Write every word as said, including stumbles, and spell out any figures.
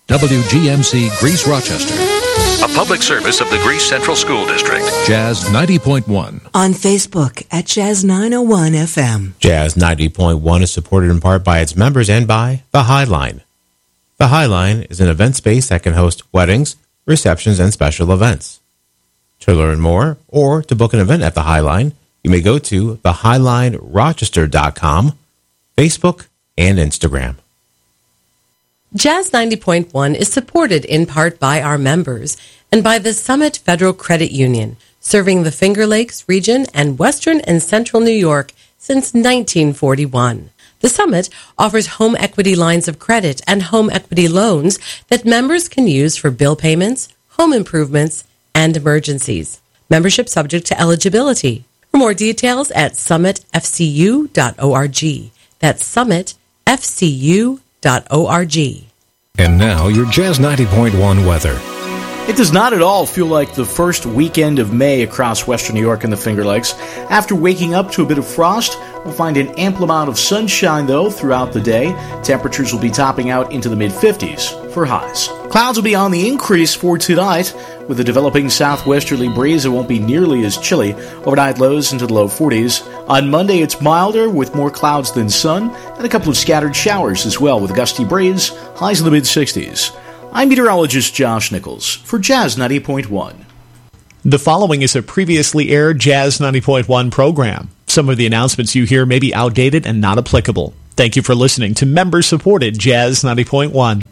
W G M C Greece Rochester. A public service of the Greece Central School District. Jazz ninety point one. On Facebook at Jazz nine oh one F M. Jazz ninety point one is supported in part by its members and by The High Line. The High Line is an event space that can host weddings, receptions, and special events. To learn more or to book an event at The High Line, you may go to the highline rochester dot com, Facebook, and Instagram. Jazz ninety point one is supported in part by our members and by the Summit Federal Credit Union, serving the Finger Lakes region and western and central New York since nineteen forty-one. The Summit offers home equity lines of credit and home equity loans that members can use for bill payments, home improvements, and emergencies. Membership subject to eligibility. For more details at summit f c u dot org. That's summit f c u dot org. And now your Jazz ninety point one weather. It does not at all feel like the first weekend of May across western New York and the Finger Lakes. After waking up to a bit of frost, we'll find an ample amount of sunshine, though, throughout the day. Temperatures will be topping out into the mid-fifties for highs. Clouds will be on the increase for tonight. With a developing southwesterly breeze, it won't be nearly as chilly. Overnight lows into the low forties. On Monday, it's milder with more clouds than sun, and a couple of scattered showers as well with a gusty breeze, highs in the mid-sixties. I'm meteorologist Josh Nichols for Jazz ninety point one. The following is a previously aired Jazz ninety point one program. Some of the announcements you hear may be outdated and not applicable. Thank you for listening to member-supported Jazz ninety point one.